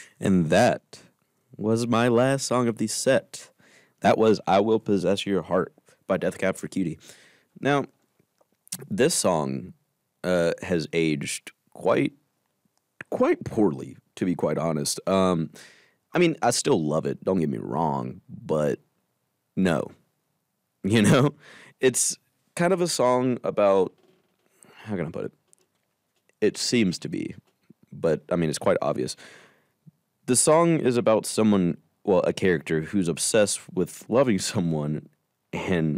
And that was my last song of the set. That was I Will Possess Your Heart by Death Cab for Cutie. Now, this song has aged quite poorly, to be quite honest. I mean, I still love it, don't get me wrong, but no. You know? It's kind of a song about, how can I put it? It seems to be, but I mean, it's quite obvious. The song is about someone, well, a character who's obsessed with loving someone, and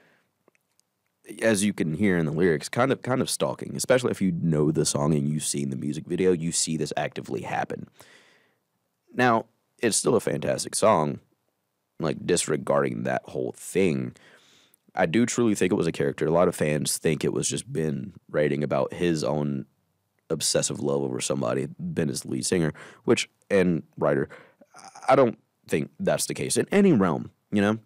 as you can hear in the lyrics, kind of stalking. Especially if you know the song and you've seen the music video, you see this actively happen. Now, it's still a fantastic song, like disregarding that whole thing. I do truly think it was a character. A lot of fans think it was just Ben writing about his own obsessive love over somebody. Ben is the lead singer, which and writer. I don't think that's the case in any realm. You know,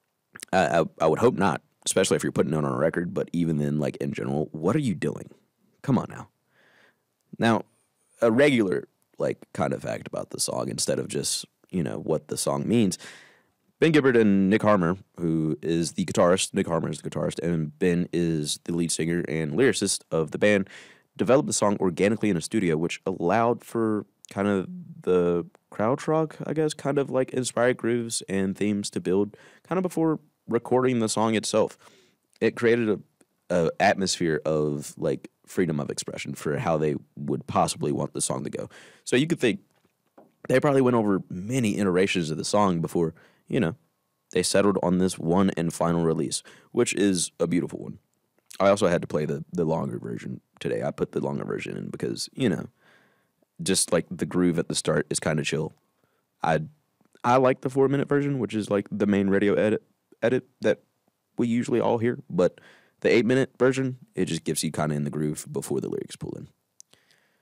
I would hope not, especially if you're putting it on a record. But even then, like in general, what are you doing? Come on now. Now, a regular like kind of fact about the song instead of just what the song means. Ben Gibbard and Nick Harmer, who is the guitarist, Nick Harmer is the guitarist, and Ben is the lead singer and lyricist of the band, developed the song organically in a studio, which allowed for kind of the krautrock, I guess, kind of like inspired grooves and themes to build kind of before recording the song itself. It created a atmosphere of like freedom of expression for how they would possibly want the song to go. So you could think they probably went over many iterations of the song before, they settled on this one and final release, which is a beautiful one. I also had to play the longer version today. I put the longer version in because, just like the groove at the start is kind of chill. I like the 4 minute version, which is like the main radio edit that we usually all hear, but the 8 minute version, it just gets you kind of in the groove before the lyrics pull in.